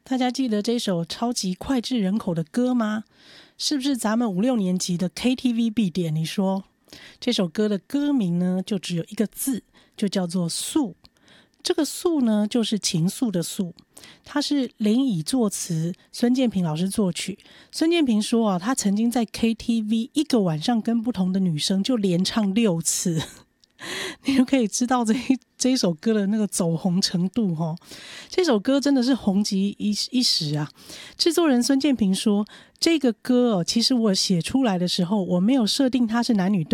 大家记得这首超级脍炙人口的歌吗？是不是咱们5、6年级的 KTV 必点？你说这首歌的歌名呢，就只有一个字，就叫做诉。这个诉呢，就是情愫的诉。它是林以作词，孙建平老师作曲。孙建平说他曾经在 KTV 一个晚上跟不同的女生就连唱6次。你就可以知道这一首歌的那个走红程度哦。这首歌真的是红极一时啊。制作人孙建平说，这个歌其实我写出来的时候，我没有设定它是男女对